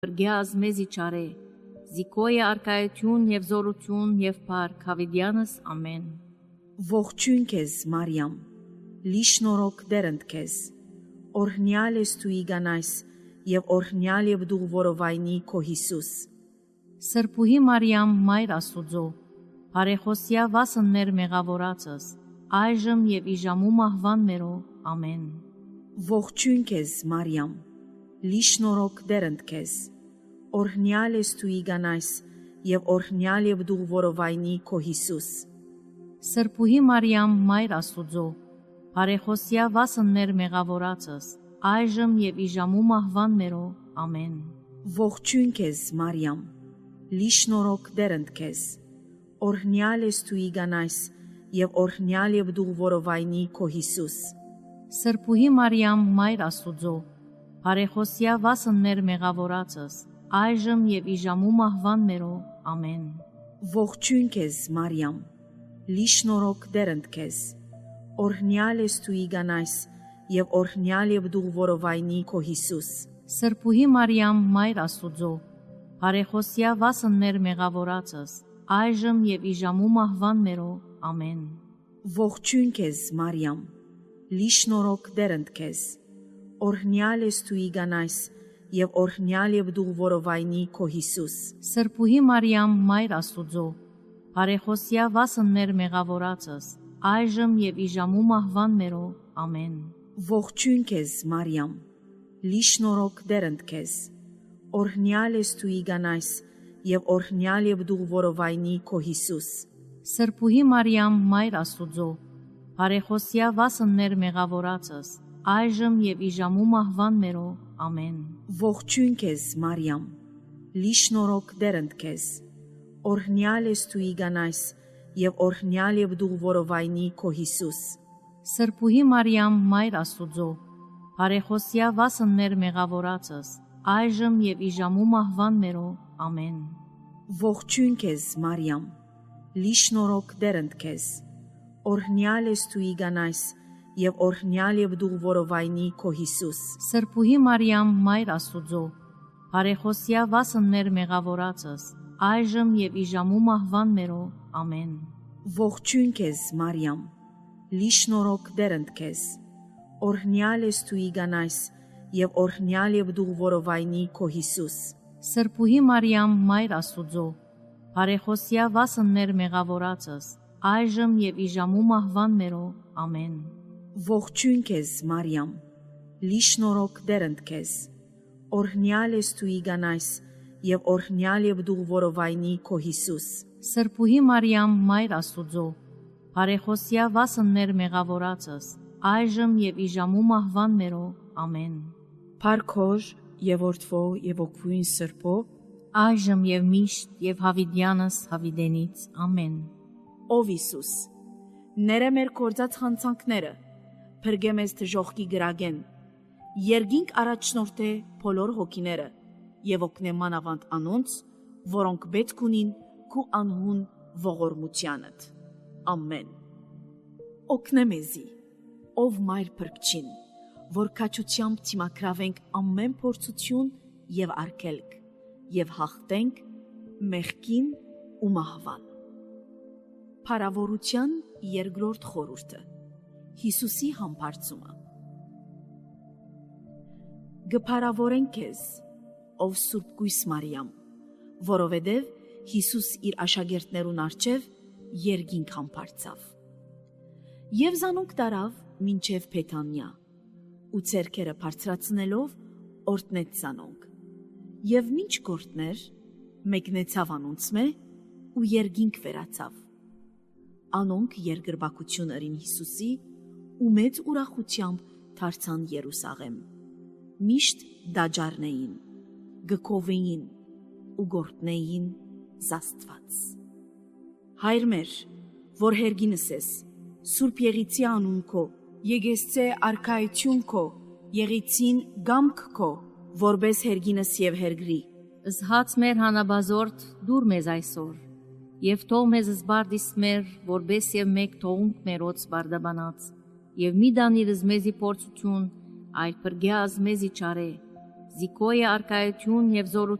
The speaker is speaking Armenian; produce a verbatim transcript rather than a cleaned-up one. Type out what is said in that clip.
Գրգյազ մեզի չարե, զիկոյը արկայություն և զորություն և պարք հավիդյանս ամեն։ Ողջույն քեզ, Մարիամ, լի շնորհք դերընդ քեզ, օրհնյալ ես դու իգանայս և օրհնյալ և դու որովայնի քո Հիսուս։ Սրբուհի Մարիամ, մայր Աստուծո, բարեխոսյա վասններ մեղավորածս, այժմ և իժամու մահվան մերո, ամեն։ Ողջույն քեզ, Մարիամ, լի շնորհք դերընդ քեզ, օրհնյալ ես դու իգանայս և օրհնյալ և դու որովայնի քո Հիսուս։ Սրբուհի Մարիամ, մայր Աստուծո, բարեխոսյա վասններ մեղավորածս, այժմ և իժամու մահվան մերո, ամեն։ Ողջույն քեզ, Մարիամ, լի շնորհք դերընդ քեզ, օրհնյալ ես դու իգանայս և օրհնյալ և դու որովայնի քո Հիսուս։ Սրբուհի Մարիամ, մայր Աստուծո, բարեխոսյա վասններ մեղավորածս, այժմ և իժամու մահվան մերո, ամեն։ Ողջույն քեզ, Մարիամ, լի շնորհք դերընդ քեզ, օրհնյալ ես դու իգանայս և օրհնյալ և դու որովայնի քո Հիսուս։ Սրբուհի Մարիամ, մայր Աստուծո, բարեխոսյա վասններ մեղավորածս, այժմ և իժամու մահվան մերո, ամեն։ Ողջույն քեզ, Մարիամ, լի շնորհք դերընդ քեզ, օրհնյալ ես դու իգանայս և օրհնյալ և դու որովայնի քո Հիսուս։ Սրբուհի Մարիամ, մայր Աստուծո, բարեխոսյա վասններ մեղավորածս, այժմ և իժամու մահվան մերո, ամեն։ Ողջույն քեզ, Մարիամ, լի շնորհք դերընդ քեզ, օրհնյալ ես դու իգանայս և օրհնյալ և դու որովայնի քո Հիսուս։ Սրբուհի Մարիամ, մայր Աստուծո, բարեխոսյա վասններ մեղավորածս, այժմ և իժամու մահվան մերո, ամեն։ Ողջույն քեզ, Մարիամ, լի շնորհք դերընդ քեզ, օրհնյալ ես դու իգանայս և օրհնյալ և դու որովայնի քո Հիսուս։ Սրբուհի Մարիամ, մայր Աստուծո, բարեխոսյա վասններ մեղավորածս, այժմ և իժամու մահվան մերո, ամեն։ Ողջույն քեզ, Մարիամ, լի շնորհք դերընդ քեզ, օրհնյալ ես դու իգանայս և օրհնյալ և դու որովայնի քո Հիսուս։ Սրբուհի Մարիամ, մայր Աստուծո, բարեխոսյա վասններ մեղավորածս, այժմ և իժամու մահվան մերո, ամեն։ Ողջույն քեզ, Մարիամ, լի շնորհք դերընդ քեզ, օրհնյալ ես դու իգանայս և օրհնյալ և դու որովայնի քո Հիսուս։ Սրբուհի Մարիամ, մայր Աստուծո, բարեխոսյա վասններ մեղավորածս, այժմ և իժամու մահվան մերո, ամեն։ Ողջույն քեզ, Մարիամ, լի շնորհք դերընդ քեզ, օրհնյալ ես դու իգանայս և օրհնյալ և դու որովայնի քո Հիսուս։ Սրբուհի Մարիամ, մայր Աստուծո, բարեխոսյա վասններ մեղավորածս, այժմ և իժամու մահվան մերո, ամեն։ Փառքոր և Որդվո և Օգնույն Սրբո, այժմ և միշտ և հավիդյանս հավիդենից, ամեն։ Ով Հիսուս, ները մեր կործած խանցանքները, փրկե մեզ դժոխքի գրագեն, երգինք առաջնորդե բոլոր հոգիները և օգնե մանավանդ անոնց, որոնք պետք ունին քու անհուն ողորմությանդ։ Ամեն։ Օգնե մեզի, ով մայր փրկչին, որ քաջությամբ դիմակրավենք ամեն փորձություն և արգելք և հաղթենք մեղքին ու մահվան։ Փառավորության երկրորդ խորհուրդը՝ Հիսուսի համբարձումը։ Գփառավորենք քեզ, ով Սուրբ Գույս Մարիամ, որովհետև Հիսուս իր աշակերտներուն առջև երկինք համբարձավ և զանոնք տարավ մինչև Բեթանիա, ու ձեռքերը բարձրացնելով օրհնեց զանոնք, և մինչ գործներ մեկնեցավ անոնցմե ու երկինք վերացավ։ Անոնք երկրպագություն ըրին Հիսուսի ու մեծ ուրախությամբ դարձան Երուսաղեմ, միշտ դաջարնեին, գքովեին ու գործնեին Աստված։ Հայր մեր, որ հերգինս ես, Սուրբ Եղիցի անուն քո, եկեսցե արքայություն քո, Եղիցին գամք քո, որբես հերգինս և հերգրի։ Զհաց մեր հանաբազորդ դուր մեզ այսօր, և թող մեզ զբարդիս մեր, որբես և մեկ թողունք մերոց բարդաբանած, և մի դանիրս մեզի փորձություն, այլ փրկյազ մեզի չարե, Զիկոյը արկայություն եւ զորություն